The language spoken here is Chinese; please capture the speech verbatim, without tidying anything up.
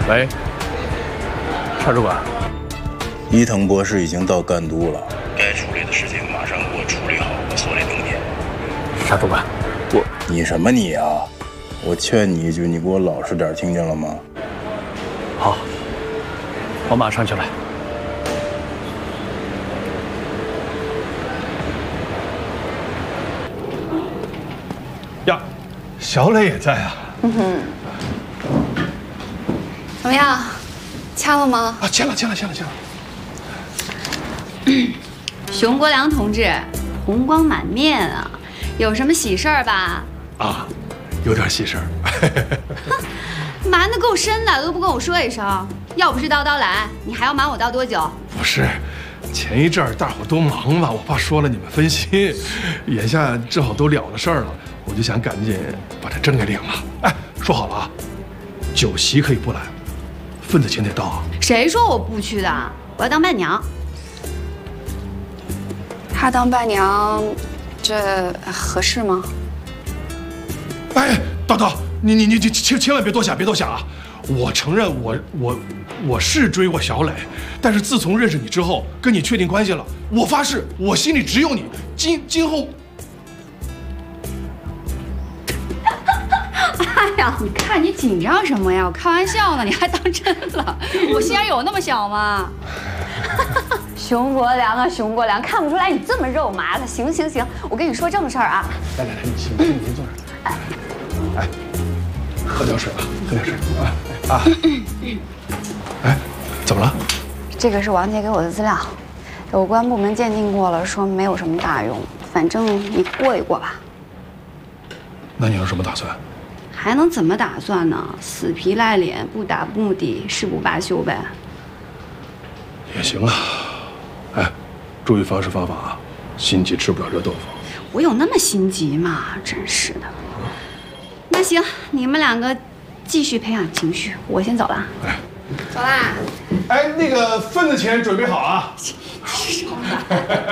喂，邵主管， 伊藤博士已经到赣都了，该处理的事情马上给我处理好，我锁定定点。 邵主管，我你什么你啊？我劝你一句，你给我老实点，听见了吗？ 好，我马上就来。 呀，小磊也在啊。 嗯哼。怎么样，签了吗？ 啊，签了，签了，签了，签了。 熊国良同志，红光满面啊，有什么喜事儿吧？ 啊，有点喜事儿。 瞒得够深的，都不跟我说一声。要不是叨叨来，你还要瞒我到多久？ 不是，前一阵儿大伙都忙嘛，我怕说了你们分心。眼下正好都了了事儿了，我就想赶紧把这证给领了。哎，说好了啊，酒席可以不来，份子钱得到啊。 谁说我不去的？我要当伴娘。她当伴娘，这合适吗？ 哎，叨叨，你你你你千千万别多想，别多想啊！我承认我我我是追过小磊，但是自从认识你之后，跟你确定关系了，我发誓，我心里只有你。今今后， 哎呀，你看你紧张什么呀？我开玩笑呢，你还当真了？我心眼有那么小吗？熊国良啊，熊国良，看不出来你这么肉麻的。行行行，我跟你说正事儿啊。 来来来，你先你先你先坐这儿。哎，哎，喝点水吧，喝点水啊啊！哎，怎么了？ 这个是王杰给我的资料，有关部门鉴定过了，说没有什么大用，反正你过一过吧。 那你有什么打算？ 还能怎么打算呢？死皮赖脸，不达目的誓不罢休呗。 也行啊。哎，注意方式方法啊，心急吃不了热豆腐。 我有那么心急吗？真是的。那行，你们两个继续培养情绪，我先走了。 哎， 走啦。 哎，那个份子钱准备好啊。 什么？